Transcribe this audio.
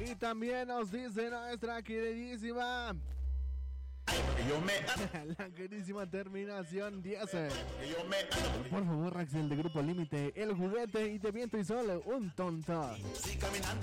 Y también nos dice nuestra queridísima la queridísima terminación 10. Por favor, Axel de Grupo Límite, El Juguete y de Viento y Sol, un tonto. Sí, caminando.